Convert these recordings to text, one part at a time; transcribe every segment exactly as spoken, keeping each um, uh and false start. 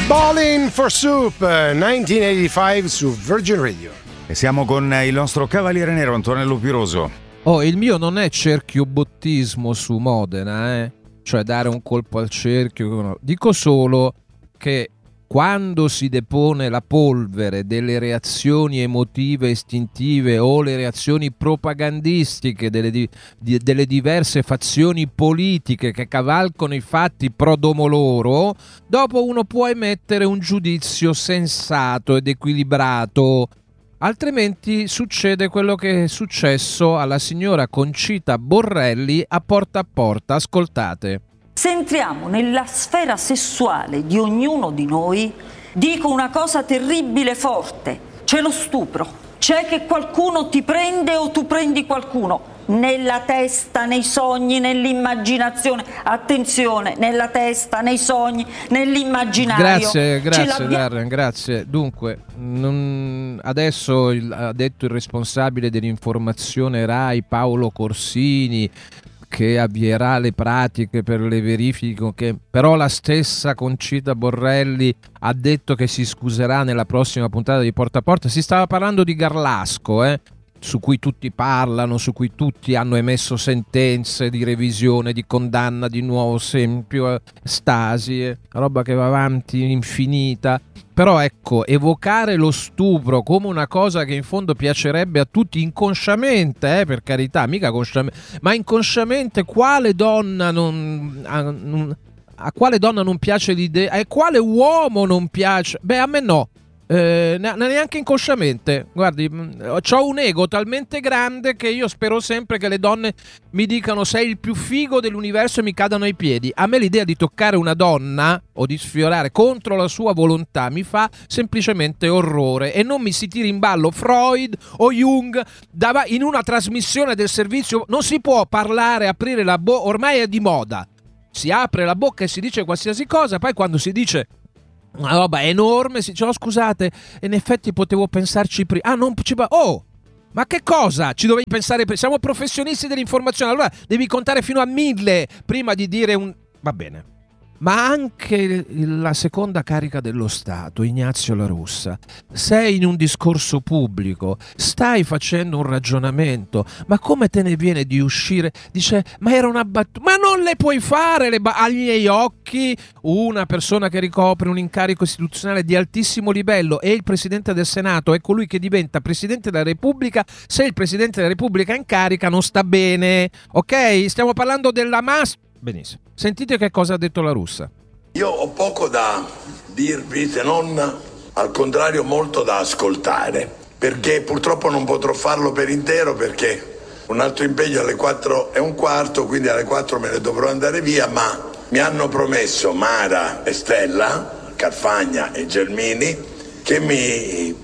Ballin' for Soup millenovecentoottantacinque su Virgin Radio. E siamo con il nostro cavaliere nero Antonello Piroso. Oh, il mio non è cerchiobottismo su Modena, eh? Cioè dare un colpo al cerchio. Dico solo che quando si depone la polvere delle reazioni emotive istintive o le reazioni propagandistiche delle, di, di, delle diverse fazioni politiche che cavalcano i fatti pro domo loro, dopo uno può emettere un giudizio sensato ed equilibrato. Altrimenti succede quello che è successo alla signora Concita Borrelli a Porta a Porta. Ascoltate. Se entriamo nella sfera sessuale di ognuno di noi, dico una cosa terribile forte: c'è lo stupro, c'è che qualcuno ti prende o tu prendi qualcuno, nella testa, nei sogni, nell'immaginazione. Attenzione, nella testa, nei sogni, nell'immaginario. Grazie, grazie Darren, grazie. Dunque, non... adesso il... ha detto il responsabile dell'informazione Rai, Paolo Corsini, che avvierà le pratiche per le verifiche, che però la stessa Concita Borrelli ha detto che si scuserà nella prossima puntata di Porta a Porta. Si stava parlando di Garlasco, eh? su cui tutti parlano, su cui tutti hanno emesso sentenze di revisione, di condanna, di nuovo esempio, stasi, eh? roba che va avanti infinita. Però ecco, evocare lo stupro come una cosa che in fondo piacerebbe a tutti inconsciamente, eh, per carità, mica consciamente, ma inconsciamente, quale donna non, a, non, a quale donna non piace l'idea, a quale uomo non piace? Beh, a me no. Eh, neanche inconsciamente. Guardi, ho un ego talmente grande che io spero sempre che le donne mi dicano sei il più figo dell'universo e mi cadano ai piedi. A me l'idea di toccare una donna o di sfiorare contro la sua volontà mi fa semplicemente orrore, e non mi si tiri in ballo Freud o Jung in una trasmissione del servizio. Non si può parlare, aprire la bocca, ormai è di moda, si apre la bocca e si dice qualsiasi cosa, poi quando si dice una roba enorme si dice oh scusate, in effetti potevo pensarci prima. Ah, non ci va. Oh, ma che cosa? Ci dovevi pensare? Siamo professionisti dell'informazione, allora devi contare fino a mille prima di dire un... Va bene. Ma anche la seconda carica dello Stato, Ignazio La Russa, sei in un discorso pubblico, stai facendo un ragionamento, ma come te ne viene di uscire? Dice, ma era una battuta, ma non le puoi fare le ba- ai miei occhi una persona che ricopre un incarico istituzionale di altissimo livello e il Presidente del Senato è colui che diventa Presidente della Repubblica se il Presidente della Repubblica in carica non sta bene, ok? Stiamo parlando della massa. Benissimo. Sentite che cosa ha detto La Russa. Io ho poco da dirvi, se non al contrario molto da ascoltare, perché purtroppo non potrò farlo per intero perché un altro impegno alle quattro e un quarto, quindi alle quattro me ne dovrò andare via, ma mi hanno promesso Mara e Stella, Carfagna e Gelmini, che mi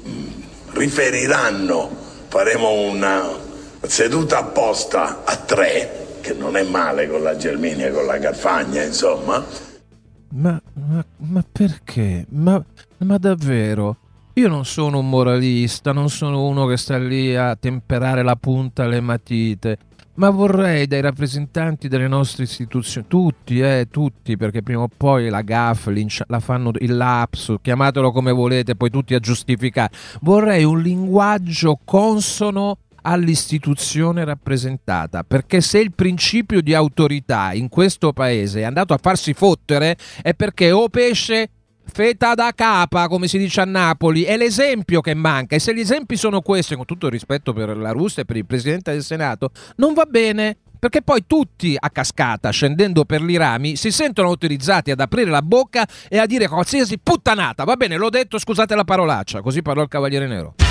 riferiranno, faremo una seduta apposta a tre, che non è male con la Gelmini e con la Carfagna, insomma. Ma, ma, ma perché? Ma, ma davvero? Io non sono un moralista, non sono uno che sta lì a temperare la punta alle matite, ma vorrei dai rappresentanti delle nostre istituzioni, tutti, eh, tutti, perché prima o poi la gaffe, la fanno, il lapsus, chiamatelo come volete, poi tutti a giustificare. Vorrei un linguaggio consono all'istituzione rappresentata, perché se il principio di autorità in questo paese è andato a farsi fottere è perché o pesce feta da capa, come si dice a Napoli, è l'esempio che manca, e se gli esempi sono questi, con tutto il rispetto per la Russia e per il Presidente del Senato, non va bene, perché poi tutti a cascata, scendendo per i rami, si sentono autorizzati ad aprire la bocca e a dire qualsiasi puttanata. Va bene, l'ho detto, scusate la parolaccia, così parlò il Cavaliere Nero.